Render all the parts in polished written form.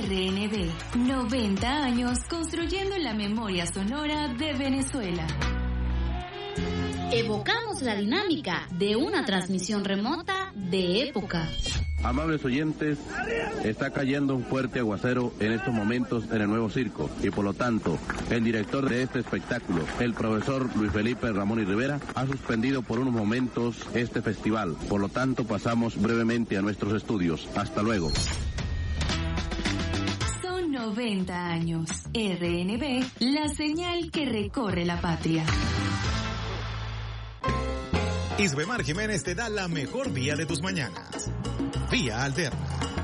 RNB, 90 años construyendo la memoria sonora de Venezuela. Evocamos la dinámica de una transmisión remota de época. Amables oyentes, está cayendo un fuerte aguacero en estos momentos en el nuevo circo y por lo tanto el director de este espectáculo, el profesor Luis Felipe Ramón y Rivera, ha suspendido por unos momentos este festival. Por lo tanto pasamos brevemente a nuestros estudios. Hasta luego. Son 90 años. RNB, la señal que recorre la patria. Isbemar Jiménez te da la mejor vía de tus mañanas. Vía Alterna.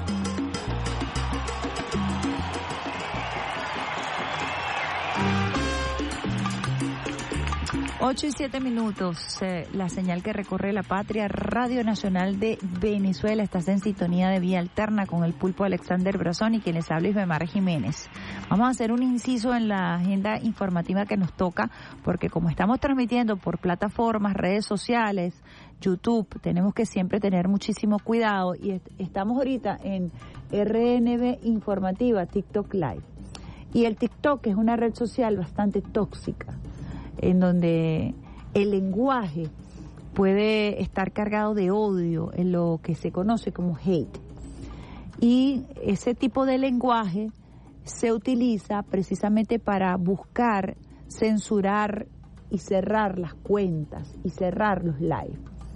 8:07, la señal que recorre la patria, Radio Nacional de Venezuela. Estás en sintonía de Vía Alterna con el pulpo Alexander Brazón y quien les habla Isbemar Jiménez. Vamos a hacer un inciso en la agenda informativa que nos toca, porque como estamos transmitiendo por plataformas, redes sociales, YouTube, tenemos que siempre tener muchísimo cuidado y estamos ahorita en RNB Informativa, TikTok Live. Y el TikTok es una red social bastante tóxica, en donde el lenguaje puede estar cargado de odio, en lo que se conoce como hate. Y ese tipo de lenguaje se utiliza precisamente para buscar censurar y cerrar las cuentas y cerrar los live.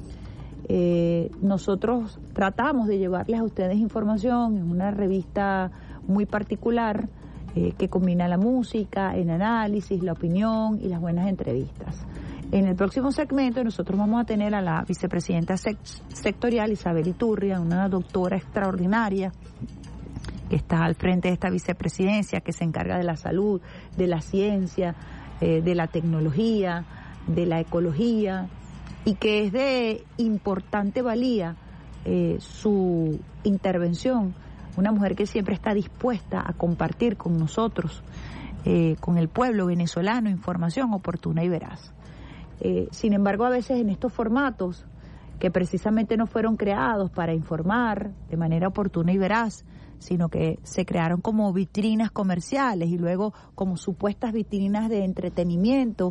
Nosotros tratamos de llevarles a ustedes información en una revista muy particular, que combina la música, el análisis, la opinión y las buenas entrevistas. En el próximo segmento nosotros vamos a tener a la vicepresidenta sectorial Isabel Iturria, una doctora extraordinaria que está al frente de esta vicepresidencia, que se encarga de la salud, de la ciencia, de la tecnología, de la ecología, y que es de importante valía su intervención. Una mujer que siempre está dispuesta a compartir con nosotros, con el pueblo venezolano, información oportuna y veraz. Sin embargo, a veces en estos formatos, que precisamente no fueron creados para informar de manera oportuna y veraz, sino que se crearon como vitrinas comerciales y luego como supuestas vitrinas de entretenimiento,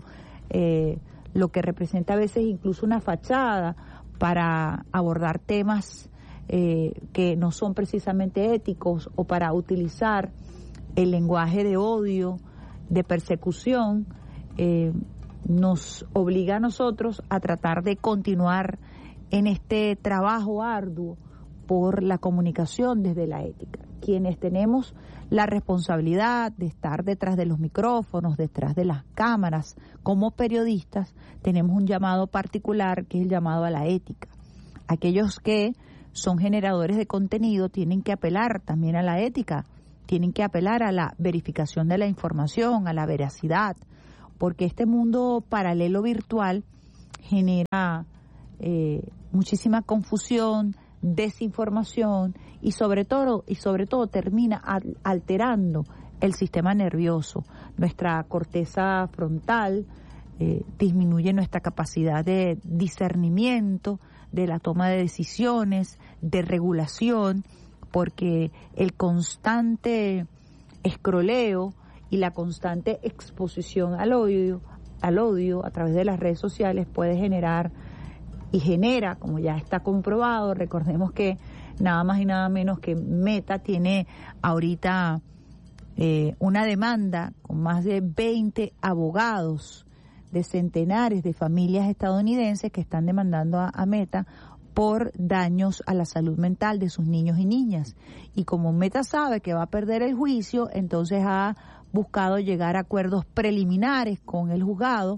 lo que representa a veces incluso una fachada para abordar temas que no son precisamente éticos, o para utilizar el lenguaje de odio, de persecución, nos obliga a nosotros a tratar de continuar en este trabajo arduo por la comunicación desde la ética. Quienes tenemos la responsabilidad de estar detrás de los micrófonos, detrás de las cámaras, como periodistas, tenemos un llamado particular que es el llamado a la ética. Aquellos que son generadores de contenido tienen que apelar también a la ética, tienen que apelar a la verificación de la información, a la veracidad, porque este mundo paralelo virtual genera muchísima confusión, desinformación y sobre todo termina alterando el sistema nervioso, nuestra corteza frontal, disminuye nuestra capacidad de discernimiento, de la toma de decisiones, de regulación, porque el constante escroleo y la constante exposición al odio a través de las redes sociales puede generar y genera, como ya está comprobado. Recordemos que nada más y nada menos que Meta tiene ahorita una demanda con más de 20 abogados de centenares de familias estadounidenses que están demandando a Meta por daños a la salud mental de sus niños y niñas. Y como Meta sabe que va a perder el juicio, entonces ha buscado llegar a acuerdos preliminares con el juzgado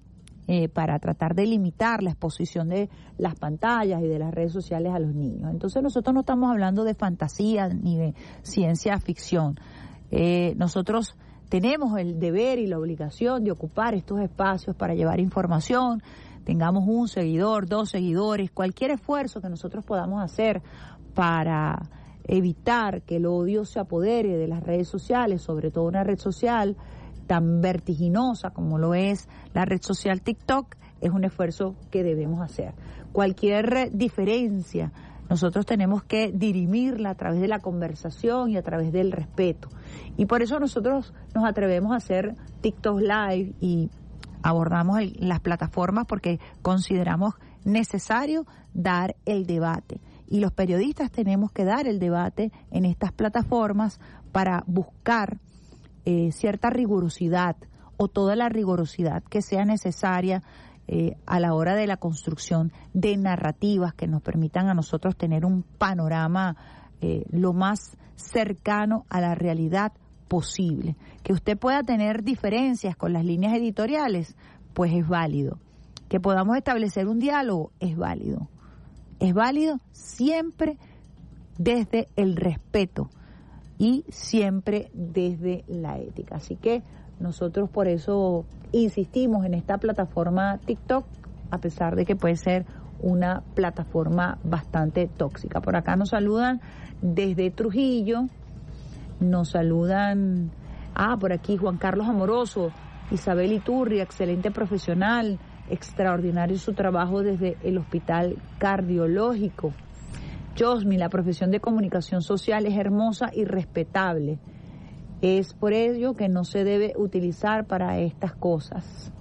para tratar de limitar la exposición de las pantallas y de las redes sociales a los niños. Entonces nosotros no estamos hablando de fantasía ni de ciencia ficción. Nosotros tenemos el deber y la obligación de ocupar estos espacios para llevar información, tengamos un seguidor, 2 seguidores, cualquier esfuerzo que nosotros podamos hacer para evitar que el odio se apodere de las redes sociales, sobre todo una red social tan vertiginosa como lo es la red social TikTok, es un esfuerzo que debemos hacer. Cualquier diferencia Nosotros tenemos que dirimirla a través de la conversación y a través del respeto. Y por eso nosotros nos atrevemos a hacer TikTok Live y abordamos las plataformas porque consideramos necesario dar el debate. Y los periodistas tenemos que dar el debate en estas plataformas para buscar cierta rigurosidad o toda la rigurosidad que sea necesaria a la hora de la construcción de narrativas que nos permitan a nosotros tener un panorama lo más cercano a la realidad posible. Que usted pueda tener diferencias con las líneas editoriales, pues es válido. Que podamos establecer un diálogo, es válido. Es válido siempre desde el respeto y siempre desde la ética. Así que nosotros por eso insistimos en esta plataforma TikTok, a pesar de que puede ser una plataforma bastante tóxica. Por acá nos saludan desde Trujillo, nos saludan, por aquí Juan Carlos Amoroso, Isabel Iturria, excelente profesional, extraordinario su trabajo desde el Hospital Cardiológico. Josmi, la profesión de comunicación social es hermosa y respetable. Es por ello que no se debe utilizar para estas cosas.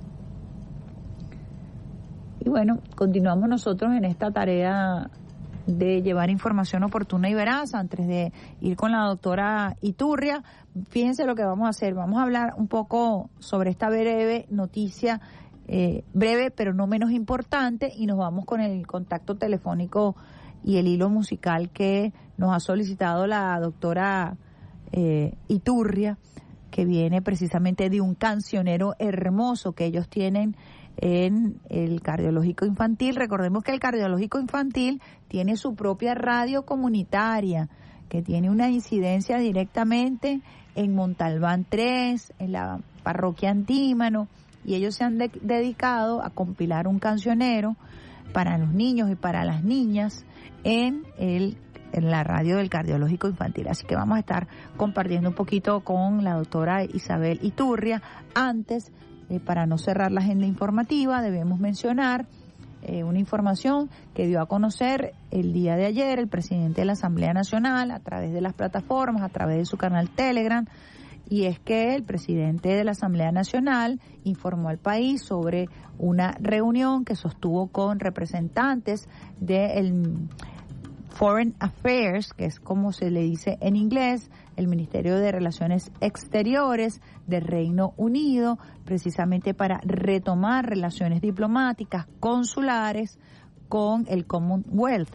Y bueno, continuamos nosotros en esta tarea de llevar información oportuna y veraz. Antes de ir con la doctora Iturria, fíjense lo que vamos a hacer. Vamos a hablar un poco sobre esta breve noticia, breve pero no menos importante, y nos vamos con el contacto telefónico y el hilo musical que nos ha solicitado la doctora Iturria, que viene precisamente de un cancionero hermoso que ellos tienen en el Cardiológico Infantil. Recordemos que el Cardiológico Infantil tiene su propia radio comunitaria, que tiene una incidencia directamente en Montalbán 3, en la parroquia Antímano, y ellos se han dedicado a compilar un cancionero para los niños y para las niñas en la radio del Cardiológico Infantil. Así que vamos a estar compartiendo un poquito con la doctora Isabel Iturria. Antes, para no cerrar la agenda informativa, debemos mencionar una información que dio a conocer el día de ayer el presidente de la Asamblea Nacional a través de las plataformas, a través de su canal Telegram, y es que el presidente de la Asamblea Nacional informó al país sobre una reunión que sostuvo con representantes del Foreign Affairs, que es como se le dice en inglés, el Ministerio de Relaciones Exteriores del Reino Unido, precisamente para retomar relaciones diplomáticas, consulares con el Commonwealth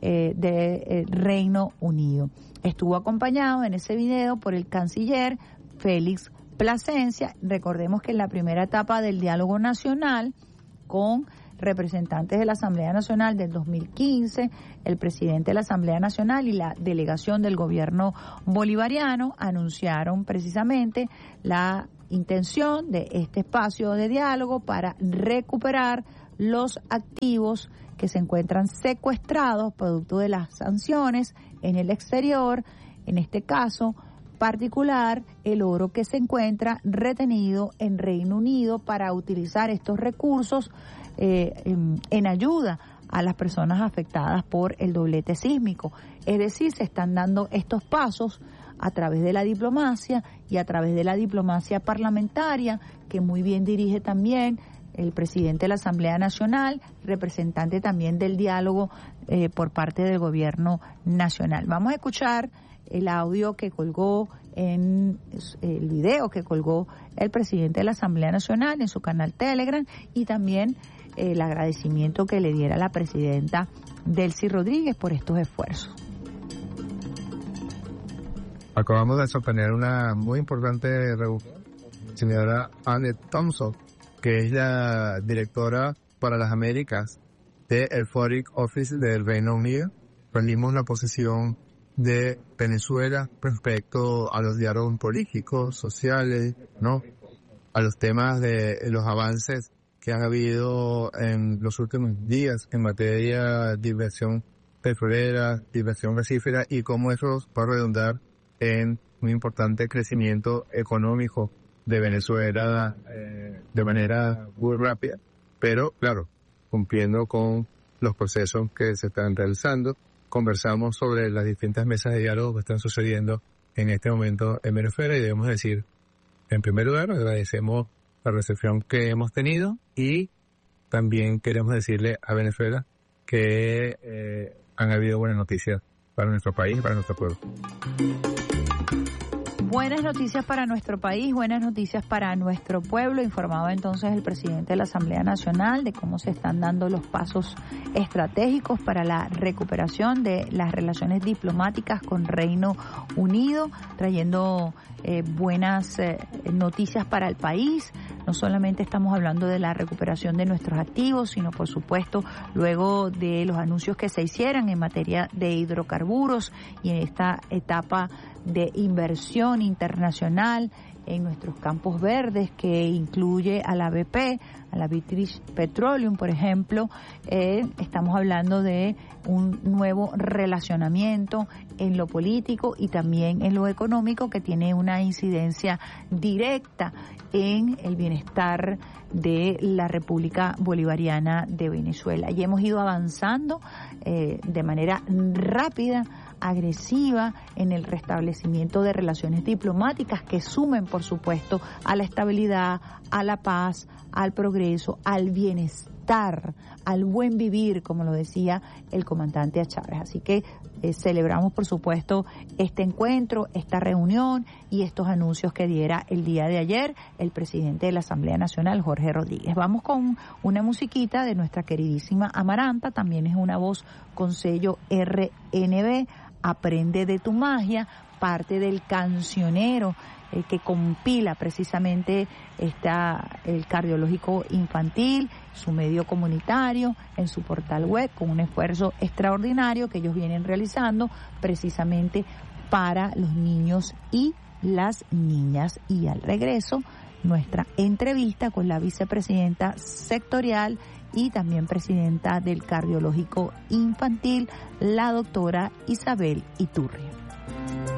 del Reino Unido. Estuvo acompañado en ese video por el canciller Félix Plasencia. Recordemos que en la primera etapa del diálogo nacional con representantes de la Asamblea Nacional del 2015, el presidente de la Asamblea Nacional y la delegación del gobierno bolivariano anunciaron precisamente la intención de este espacio de diálogo para recuperar los activos que se encuentran secuestrados producto de las sanciones en el exterior, en este caso particular el oro que se encuentra retenido en Reino Unido, para utilizar estos recursos en ayuda a las personas afectadas por el doblete sísmico. Es decir, se están dando estos pasos a través de la diplomacia y a través de la diplomacia parlamentaria, que muy bien dirige también el presidente de la Asamblea Nacional, representante también del diálogo por parte del gobierno nacional. Vamos a escuchar el audio que colgó en el video que colgó el presidente de la Asamblea Nacional en su canal Telegram, y también el agradecimiento que le diera la presidenta Delcy Rodríguez por estos esfuerzos. Acabamos de sostener una muy importante reunión, señora Annette Thompson, que es la directora para las Américas del Foreign Office del Reino Unido. Rendimos la posición de Venezuela respecto a los diálogos políticos, sociales, ¿no? A los temas de los avances que han habido en los últimos días en materia de inversión petrolera, de inversión gasífera, y cómo eso va a redundar en un importante crecimiento económico de Venezuela de manera muy rápida, pero claro, cumpliendo con los procesos que se están realizando conversamos sobre las distintas mesas de diálogo que están sucediendo en este momento en Venezuela y debemos decir, en primer lugar, agradecemos la recepción que hemos tenido y también queremos decirle a Venezuela que han habido buenas noticias para nuestro país y para nuestro pueblo. Buenas noticias para nuestro país, buenas noticias para nuestro pueblo. Informaba entonces el presidente de la Asamblea Nacional de cómo se están dando los pasos estratégicos para la recuperación de las relaciones diplomáticas con Reino Unido, trayendo buenas noticias para el país. No solamente estamos hablando de la recuperación de nuestros activos, sino por supuesto luego de los anuncios que se hicieran en materia de hidrocarburos y en esta etapa de inversión internacional en nuestros campos verdes, que incluye a la BP, a la British Petroleum, por ejemplo. Estamos hablando de un nuevo relacionamiento en lo político y también en lo económico que tiene una incidencia directa en el bienestar de la República Bolivariana de Venezuela. Y hemos ido avanzando de manera rápida, agresiva, en el restablecimiento de relaciones diplomáticas que sumen, por supuesto, a la estabilidad, a la paz, al progreso, al bienestar, al buen vivir, como lo decía el comandante Chávez. Así que celebramos, por supuesto, este encuentro, esta reunión y estos anuncios que diera el día de ayer el presidente de la Asamblea Nacional, Jorge Rodríguez. Vamos con una musiquita de nuestra queridísima Amaranta, también es una voz con sello RNB, Aprende de tu magia, parte del cancionero que compila precisamente el Cardiológico Infantil, su medio comunitario, en su portal web, con un esfuerzo extraordinario que ellos vienen realizando precisamente para los niños y las niñas. Y al regreso, nuestra entrevista con la vicepresidenta sectorial y también presidenta del Cardiológico Infantil, la doctora Isabel Iturria.